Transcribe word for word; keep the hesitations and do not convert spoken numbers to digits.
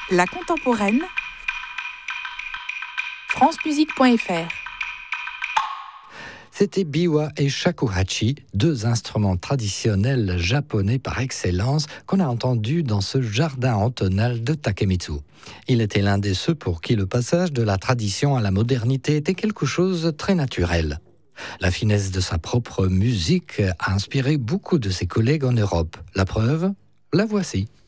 La contemporaine, france musique point f r. C'était biwa et shakuhachi, deux instruments traditionnels japonais par excellence qu'on a entendus dans ce jardin entonal de Takemitsu. Il était l'un de ceux pour qui le passage de la tradition à la modernité était quelque chose de très naturel. La finesse de sa propre musique a inspiré beaucoup de ses collègues en Europe. La preuve, la voici.